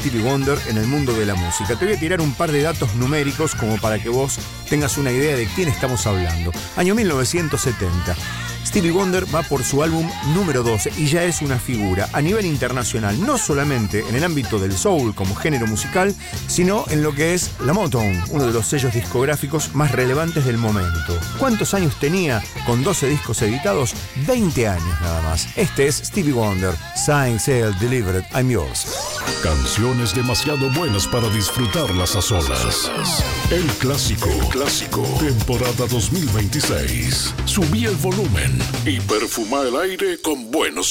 Stevie Wonder en el mundo de la música. Te voy a tirar un par de datos numéricos como para que vos tengas una idea de quién estamos hablando. Año 1970. Stevie Wonder va por su álbum número 12 y ya es una figura a nivel internacional, no solamente en el ámbito del soul como género musical, sino en lo que es la Motown, uno de los sellos discográficos más relevantes del momento. ¿Cuántos años tenía con 12 discos editados? 20 años nada más. Este es Stevie Wonder, Signed, Sealed, Delivered, I'm Yours. Canciones demasiado buenas para disfrutarlas a solas. El clásico, temporada 2026. Subí el volumen y perfuma el aire con buenos